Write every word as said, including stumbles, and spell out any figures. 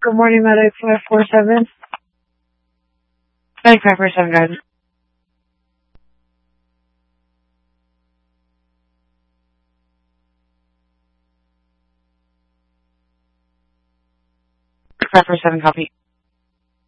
Good morning, Medic five four seven. Medic five four seven, guys. five four seven, copy.